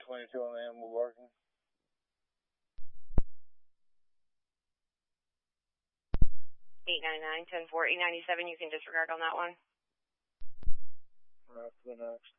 22 on the animal barking. 899, 10-4, 897, you can disregard on that one. Right, for the next.